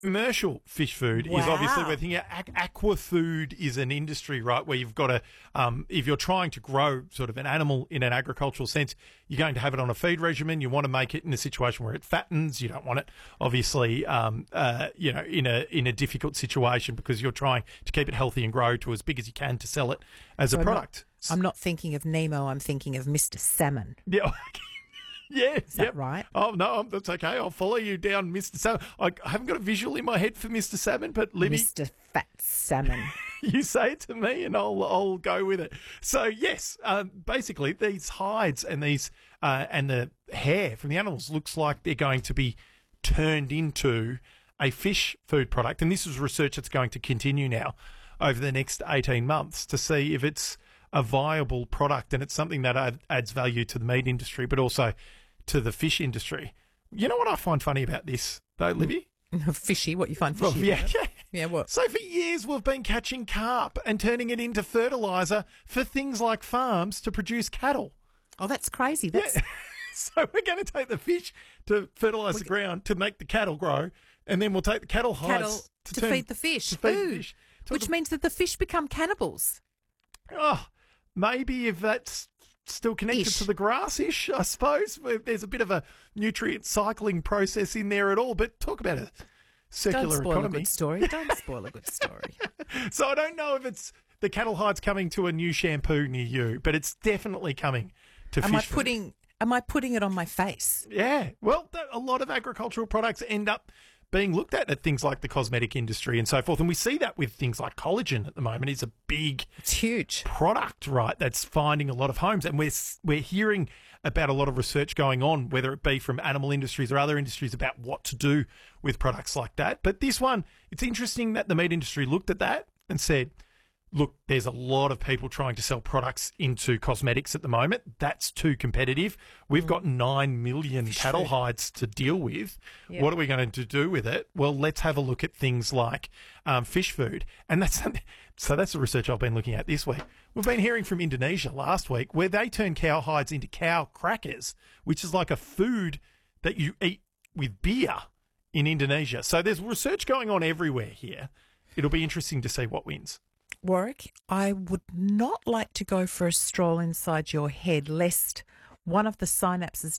commercial fish food is obviously we're thinking aqua food is an industry, right, where you've got to, if you're trying to grow sort of an animal in an agricultural sense, you're going to have it on a feed regimen. You want to make it in a situation where it fattens. You don't want it, obviously, in a difficult situation because you're trying to keep it healthy and grow to as big as you can to sell it as a product. I'm not thinking of Nemo. I'm thinking of Mr. Salmon. Yeah. Yeah, is that right? Oh, no, that's okay. I'll follow you down, Mr. Salmon. I haven't got a visual in my head for Mr. Salmon, but Libby... Mr. Fat Salmon. You say it to me and I'll go with it. So, yes, basically these hides and these and the hair from the animals looks like they're going to be turned into a fish food product. And this is research that's going to continue now over the next 18 months to see if it's a viable product and it's something that adds value to the meat industry, but also to the fish industry. You know what I find funny about this, though, Libby? Fishy, what you find fishy? Well, yeah, what? So for years we've been catching carp and turning it into fertiliser for things like farms to produce cattle. Oh, that's crazy. So we're going to take the fish to fertilise the ground to make the cattle grow, and then we'll take the cattle hides to feed the fish. Food, which means that the fish become cannibals. Oh, maybe if that's still connected to the grass-ish, I suppose. There's a bit of a nutrient cycling process in there at all, but talk about a circular economy. Don't spoil a good story. Don't spoil a good story. So I don't know if it's the cattle hides coming to a new shampoo near you, but it's definitely coming to fish food. Am I putting it on my face? Yeah. Well, a lot of agricultural products end up being looked at things like the cosmetic industry and so forth. And we see that with things like collagen at the moment. It's huge product, right, that's finding a lot of homes. And we're hearing about a lot of research going on, whether it be from animal industries or other industries, about what to do with products like that. But this one, it's interesting that the meat industry looked at that and said, look, there's a lot of people trying to sell products into cosmetics at the moment. That's too competitive. We've got 9 million cattle hides to deal with. Yeah. What are we going to do with it? Well, let's have a look at things like fish food. And that's the research I've been looking at this week. We've been hearing from Indonesia last week where they turn cow hides into cow crackers, which is like a food that you eat with beer in Indonesia. So there's research going on everywhere here. It'll be interesting to see what wins. Warwick, I would not like to go for a stroll inside your head lest one of the synapses